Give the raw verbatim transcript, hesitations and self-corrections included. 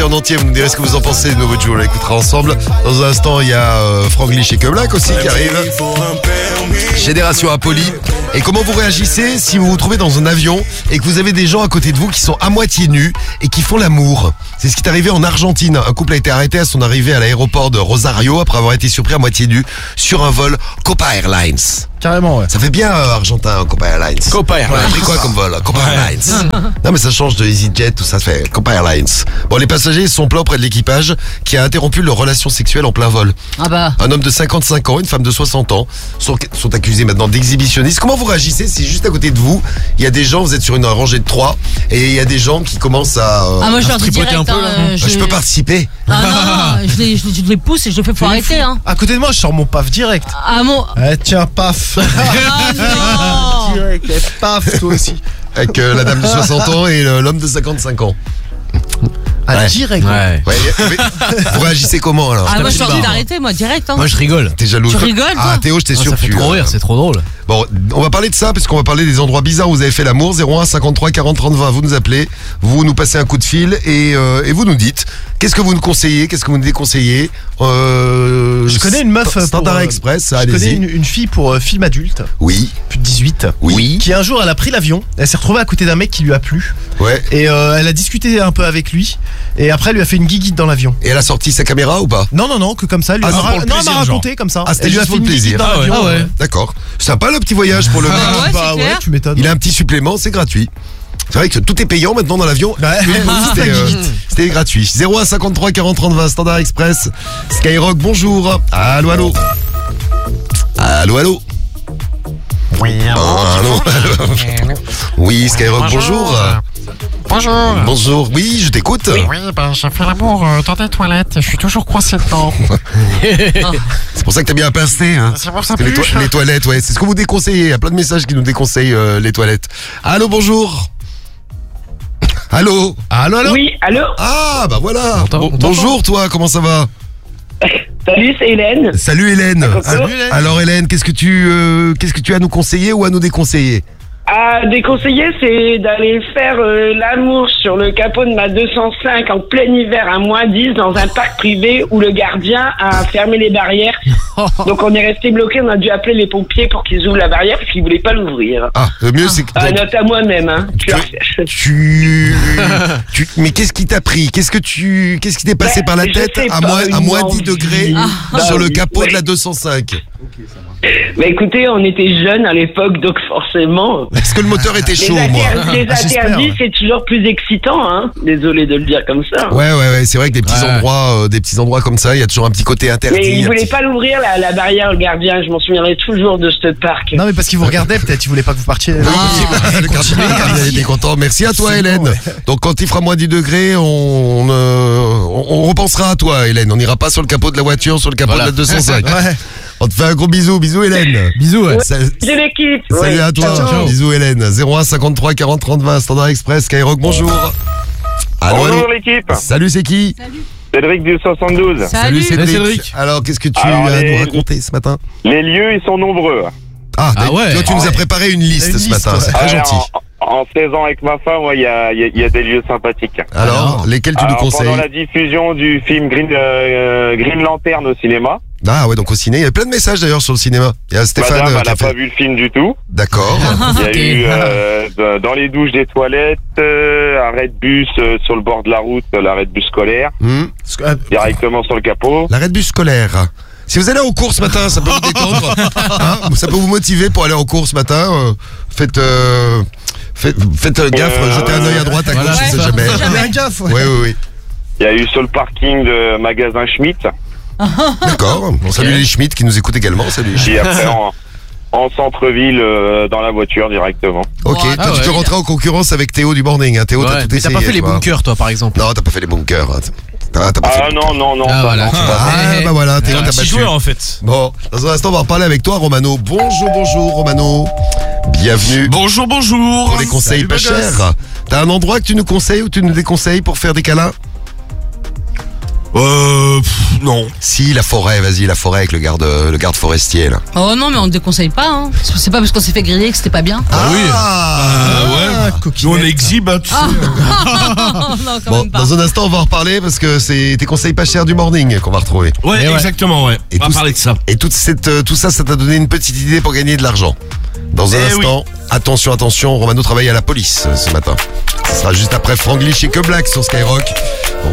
en entier. Vous me direz ce que vous en pensez de nouveau Joe. On l'écoutera ensemble. Dans un instant, il y a euh, Franglish et Black aussi qui arrive. Génération Apolli. Et comment vous réagissez si vous vous trouvez dans un avion et que vous avez des gens à côté de vous qui sont à moitié nus et qui font l'amour? C'est ce qui est arrivé en Argentine. Un couple a été arrêté à son arrivée à l'aéroport de Rosario après avoir été surpris à moitié nu sur un vol Copa Airlines. Carrément, ouais. Ça fait bien euh, argentin, Copa Airlines. Copa Airlines. On a pris quoi comme vol? Copa ouais. Airlines. Non mais ça change de EasyJet, tout ça, ça fait Copa Airlines. Bon, les passagers sont plaints auprès de l'équipage qui a interrompu leur relation sexuelle en plein vol. Ah bah. Un homme de cinquante-cinq ans, une femme de soixante ans sont, sont accusés maintenant d'exhibitionnisme. Comment vous réagissez si juste à côté de vous, il y a des gens, vous êtes sur une rangée de trois et il y a des gens qui commencent à... Euh, ah moi je leur dis direct, un peu, hein, euh, je... je peux participer. Ah non, non, je les, je, je les pousse et je les fais faut arrêter. Hein. À côté de moi, je sors mon paf direct. Ah mon... Eh, tiens, paf. Ah non. Direct, eh, paf, toi aussi. Avec euh, la dame de soixante ans et euh, l'homme de cinquante-cinq ans. Ah, ouais. direct. Ouais. Ouais, mais, vous réagissez comment alors? Ah moi je leur dis d'arrêter moi direct. Hein. Moi je rigole. T'es jaloux? Tu rigoles toi? Ah Théo, je t'ai ah, sûr. Ça fait trop rire, c'est trop drôle. Bon, on va parler de ça parce qu'on va parler des endroits bizarres où vous avez fait l'amour. Zéro un cinquante-trois quarante trente vingt. Vous nous appelez, vous nous passez un coup de fil et, euh, et vous nous dites qu'est-ce que vous nous conseillez, qu'est-ce que vous nous déconseillez. Euh, je connais une meuf Standard pour, Express. Je connais une, une fille pour euh, film adulte. Oui. Plus de dix-huit. Oui. Qui un jour elle a pris l'avion. Elle s'est retrouvée à côté d'un mec qui lui a plu. Ouais. Et euh, elle a discuté un peu avec lui. Et après elle lui a fait une guiguite dans l'avion. Et elle a sorti sa caméra ou pas? Non non non que comme ça. Elle lui ah, a, non, non, elle m'a raconté genre. Comme ça. Ah c'était elle lui a juste fait pour le plaisir. Dans ah, ouais. ah ouais. D'accord. Sympa le petit voyage pour le mec. Ah ouais, bah c'est clair. Ouais, tu m'étonnes. Il a un petit supplément, c'est gratuit. C'est vrai que tout est payant maintenant dans l'avion. Ouais. C'était euh, gratuit. Zéro un cinquante-trois quarante trente vingt, Standard Express. Skyrock, bonjour. Allô, allô. Allô, allô. Oui, allô. Allô, allô. Oui, Skyrock, bonjour. Bonjour. Bonjour, oui, je t'écoute. Oui, oui ben, j'ai fait l'amour euh, dans des toilettes et je suis toujours coincé dedans. C'est pour ça que t'as bien pincé, hein. C'est pour ça les, to- les toilettes, ouais. C'est ce que vous déconseillez. Il y a plein de messages qui nous déconseillent euh, les toilettes. Allô, bonjour. Allô. Allô, allô. Oui, allô. Ah, bah voilà. On Bon, bonjour, toi, comment ça va? Salut, c'est Hélène. Salut Hélène. Salut, Hélène. Alors Hélène, qu'est-ce que tu euh, qu'est-ce que tu as à nous conseiller ou à nous déconseiller? À déconseiller, c'est d'aller faire euh, l'amour sur le capot de ma deux cent cinq en plein hiver à moins dix dans un parc privé où le gardien a fermé les barrières. Donc on est resté bloqué, on a dû appeler les pompiers pour qu'ils ouvrent la barrière parce qu'ils voulaient pas l'ouvrir. Ah, le mieux c'est que Ah, note à moi-même, hein. Tu tu, tu, tu mais qu'est-ce qui t'a pris? Qu'est-ce que tu qu'est-ce qui t'est passé Ben, par la je tête sais à pas, moins à une moins envie. dix degrés Ah. sur Bah le oui, capot ouais. de la deux cent cinq? Bah écoutez, on était jeunes à l'époque, donc forcément. Est-ce que le moteur était chaud, les moi? inter- les Ah, j'espère, interdits, ouais. c'est toujours plus excitant, hein. Désolé de le dire comme ça. Ouais, ouais, ouais, c'est vrai que des petits Ouais. endroits, euh, des petits endroits comme ça, il y a toujours un petit côté interdit. Mais il un voulait petit- pas l'ouvrir, la, la barrière, le gardien. Je m'en souviendrai toujours de ce parc. Non mais parce qu'il vous regardait, peut-être il voulait pas que vous partiez. Ah, le gardien, il était content. Merci à toi, C'est Hélène. bon, ouais. Donc, quand il fera moins dix degrés, on, euh, on, on repensera à toi, Hélène. On n'ira pas sur le capot de la voiture, sur le capot Voilà. de la deux cent cinq. Ouais. On te fait un gros bisou. Bisous, Hélène. Bisous, ouais. Sa- J'ai l'équipe. Salut ouais. à toi. Ciao, ciao. Bisous, Hélène. zéro un cinquante-trois quarante trente vingt, Standard Express, Skyrock, bonjour. Allô, allô. Bonjour l'équipe, Salut, c'est qui? Cédric du soixante-douze. Salut. Cédric. Cédric. Alors, qu'est-ce que tu Alors, as à les- nous raconter ce matin? Les lieux, ils sont nombreux. Ah, Ah ouais. toi, tu Ah nous as ouais. préparé une liste Une ce liste, matin. ouais. C'est très Ouais, gentil. En, en seize ans avec ma femme, il y, a, y a- y a des lieux sympathiques. Alors, Alors lesquels tu nous Alors, conseilles? pendant la diffusion du film Green, euh, Green Lantern au cinéma, Ah ouais, donc au ciné, il y a plein de messages d'ailleurs sur le cinéma. Il y a Stéphane madame, euh, elle qui a n'a pas fait... vu le film du tout. D'accord. Il y a eu euh, de- dans les douches des toilettes, euh, arrêt de bus euh, sur le bord de la route, euh, l'arrêt de bus scolaire, Hmm. Parce que, euh, directement sur le capot. L'arrêt de bus scolaire. Si vous allez en cours ce matin, ça peut vous détendre. Hein, ça peut vous motiver pour aller en cours ce matin. euh, faites, euh, faites, faites euh, gaffe, Euh, jetez un œil à droite, à voilà, gauche, on sait ouais. jamais. Fais gaffe. Oui, oui, oui. Il y a eu sur le parking de magasin Schmitt. D'accord. On salue les Schmitt qui nous écoutent également. Salut. Puis après en, en centre-ville, euh, dans la voiture directement. Ok, Ouais. toi Ah tu ouais. peux rentrer en concurrence avec Théo du morning. Hein. Théo, Ouais, t'as tout mais essayé. t'as pas fait les toi. bunkers, toi, par exemple. Non, t'as pas fait les bunkers. hein. T'as, t'as pas Ah fait les non, non, non. Ah, ça, voilà. non. Ah, bah voilà, Théo, Un t'as petit battu. joueur, en fait. Bon, dans un instant, on va reparler avec toi, Romano. Bonjour, bonjour, Romano. Bienvenue Bonjour, bonjour. pour les conseils Salut, pas beau gosse. chers. T'as un endroit que tu nous conseilles ou tu nous déconseilles pour faire des câlins? Euh, pff, non. Si, la forêt, vas-y, la forêt avec le garde, le garde forestier, là. Oh non, mais on ne déconseille pas. Hein. C'est pas parce qu'on s'est fait griller que c'était pas bien. Ah, oui. Ah, ouais. Nous, on exhibe, hein, tu sais. Ah. Non, quand Bon, même pas. dans un instant, on va en reparler parce que c'est tes conseils pas chers du morning qu'on va retrouver. Ouais, Et ouais. exactement, ouais. Et on va tout parler de ça. Et toute cette, euh, tout ça, ça t'a donné une petite idée pour gagner de l'argent. Dans un Eh instant, attention, attention, Romano travaille à la police euh, ce matin. Ce sera juste après Franglish et Que Black sur Skyrock.